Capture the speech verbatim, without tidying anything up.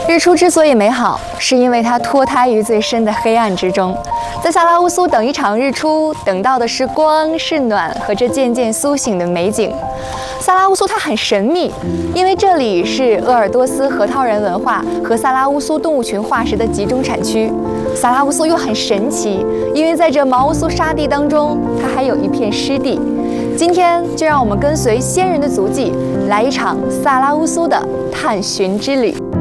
日出之所以美好，是因为它脱胎于最深的黑暗之中。在萨拉乌苏等一场日出，等到的是光、是暖和这渐渐苏醒的美景。萨拉乌苏它很神秘，因为这里是鄂尔多斯核桃人文化和萨拉乌苏动物群化石的集中产区。萨拉乌苏又很神奇，因为在这毛乌苏沙地当中，它还有一片湿地。今天就让我们跟随先人的足迹，来一场萨拉乌苏的探寻之旅。